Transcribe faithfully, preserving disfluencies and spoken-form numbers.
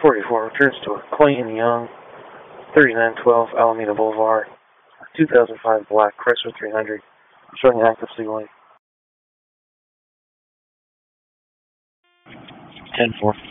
forty-four returns to Clayton Young, thirty-nine twelve Alameda Boulevard, two thousand five black Chrysler three hundred, showing active signaling. ten four.